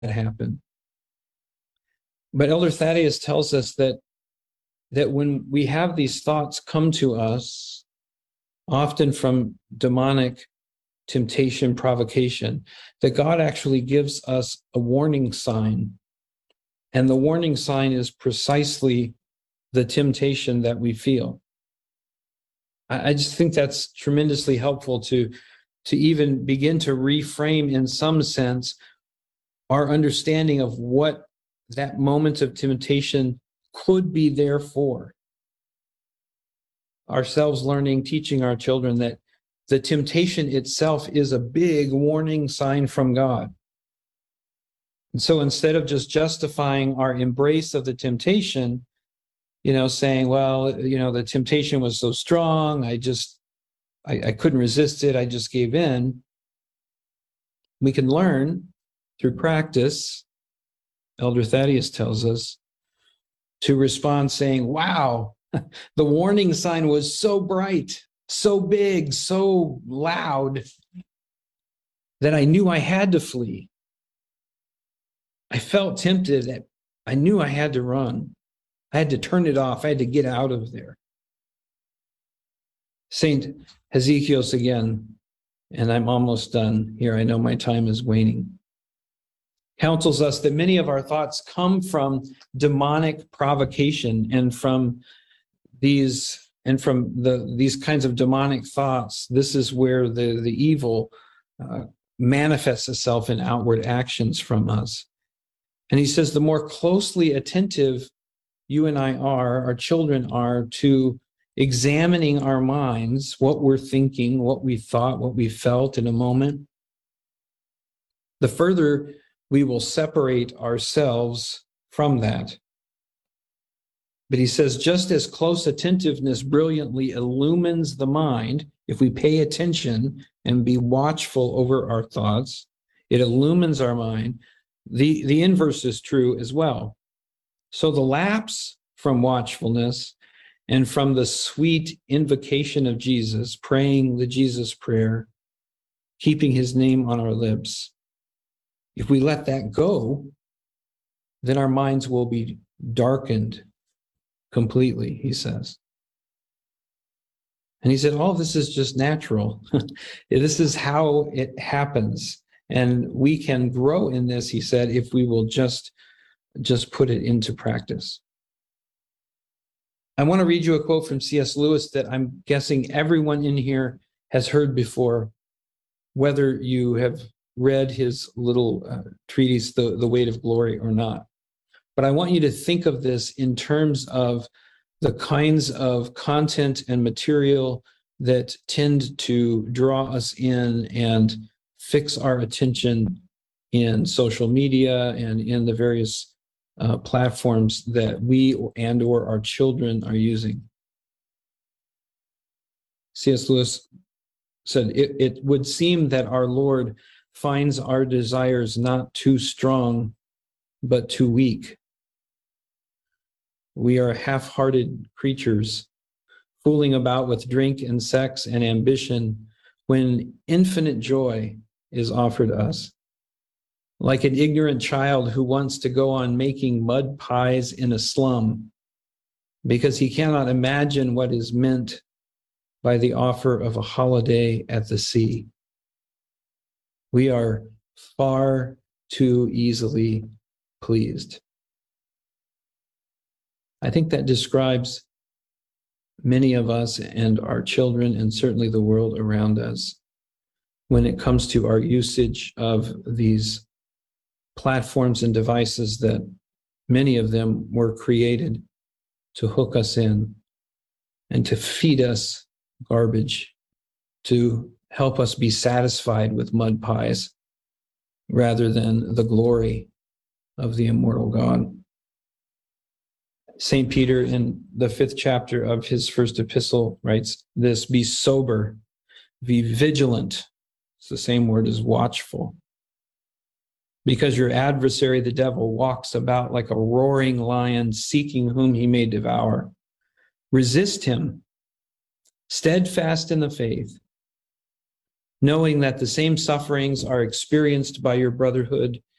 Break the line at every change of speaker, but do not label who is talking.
happen. But Elder Thaddeus tells us that when we have these thoughts come to us, often from demonic temptation, provocation, that God actually gives us a warning sign. And the warning sign is precisely the temptation that we feel. I just think that's tremendously helpful to even begin to reframe, in some sense, our understanding of what that moment of temptation could be there for. Ourselves learning, teaching our children that the temptation itself is a big warning sign from God. And so instead of just justifying our embrace of the temptation, saying, well, the temptation was so strong, I couldn't resist it, I just gave in. We can learn through practice, Elder Thaddeus tells us, to respond saying, wow, the warning sign was so bright, so big, so loud that I knew I had to flee. I felt tempted that I knew I had to run. I had to turn it off. I had to get out of there. Saint Hezekios again, and I'm almost done here. I know my time is waning. Counsels us that many of our thoughts come from demonic provocation and from these kinds of demonic thoughts. This is where the evil manifests itself in outward actions from us. And he says, the more closely attentive you and I are, our children are, to examining our minds, what we're thinking, what we thought, what we felt in a moment, the further we will separate ourselves from that. But he says, just as close attentiveness brilliantly illumines the mind, if we pay attention and be watchful over our thoughts, it illumines our mind. The inverse is true as well. So the lapse from watchfulness and from the sweet invocation of Jesus, praying the Jesus prayer, keeping his name on our lips, if we let that go, then our minds will be darkened completely, he says. And he said, all this is just natural. This is how it happens. And we can grow in this, he said, if we will just put it into practice. I want to read you a quote from C.S. Lewis that I'm guessing everyone in here has heard before, whether you have read his little treatise, The Weight of Glory, or not. But I want you to think of this in terms of the kinds of content and material that tend to draw us in and fix our attention in social media and in the various platforms that we and or our children are using. C.S. Lewis said, it would seem that our Lord finds our desires not too strong, but too weak. We are half-hearted creatures, fooling about with drink and sex and ambition when infinite joy is offered us. Like an ignorant child who wants to go on making mud pies in a slum because he cannot imagine what is meant by the offer of a holiday at the sea. We are far too easily pleased. I think that describes many of us and our children, and certainly the world around us, when it comes to our usage of these platforms and devices that many of them were created to hook us in and to feed us garbage, to help us be satisfied with mud pies rather than the glory of the immortal God. St. Peter, in the 5th chapter of his first epistle, writes this: be sober, be vigilant. It's the same word as watchful. Because your adversary, the devil, walks about like a roaring lion, seeking whom he may devour. Resist him, steadfast in the faith, knowing that the same sufferings are experienced by your brotherhood